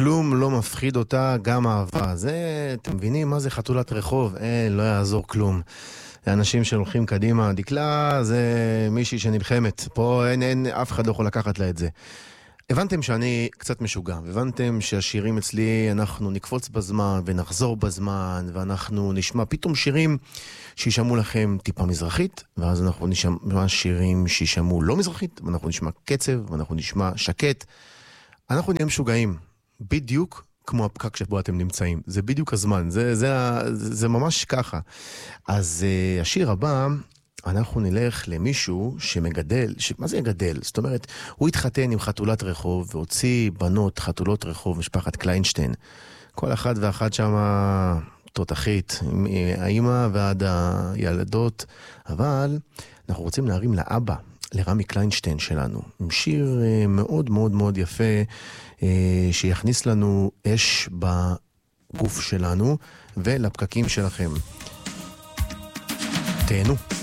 כלום לא מפחיד אותה, גם אהבה. זה, אתם מבינים מה זה חתולת רחוב? לא יעזור כלום. אנשים שהולכים קדימה, דקלה זה מישהי שנלחמת. פה אין אף אחד לא יכול לקחת לה את זה. הבנתם שאני קצת משוגע, הבנתם שהשירים אצלי, אנחנו נקפוץ בזמן ונחזור בזמן, ואנחנו נשמע פתאום שירים שישמעו לכם טיפה מזרחית, ואז אנחנו נשמע שירים שישמעו לא מזרחית, ואנחנו נשמע קצב, ואנחנו נשמע שקט. אנחנו נהיה משוגעים, בדיוק כמו הפקק שבו אתם נמצאים. זה בדיוק הזמן, זה ממש ככה. אז השיר הבא, אנחנו נלך למישהו שמגדל, מה זה יגדל? זאת אומרת, הוא התחתן עם חתולת רחוב, והוציא בנות חתולות רחוב, משפחת קליינשטיין. כל אחד ואחת שם תותחית, האמא ועד הילדות, אבל אנחנו רוצים להרים לאבא, לרמי קליינשטיין שלנו, עם שיר מאוד מאוד מאוד יפה, שיכניס לנו אש בגוף שלנו, ולפקקים שלכם. תהנו.